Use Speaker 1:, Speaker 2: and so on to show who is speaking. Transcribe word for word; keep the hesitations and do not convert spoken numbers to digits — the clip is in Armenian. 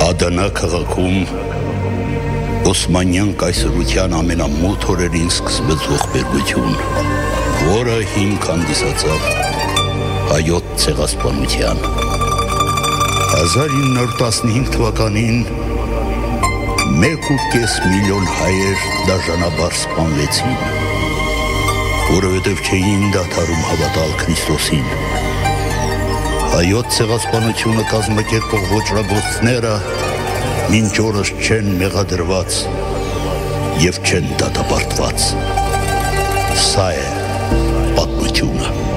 Speaker 1: Ադանա քաղաքում Օսմանյան կայսրության ամենամոտ օրերին սկսվեց ողբերգություն, որը հիմք հանդիսացավ հայոց ցեղասպանության։ հազար ինը հարյուր տասնհինգ թվականին մեկ ու կես միլիոն հայեր դաժանաբար սպանվեցին, որովհետև չէին դադարում հավատալ Քրիստոսին։ Հայոց ցեղասպանությունը կազմակերպող ոճրագործները մինչ օրս չեն մեղադրված և չեն դատապարտված։ Սա է պատմությունը։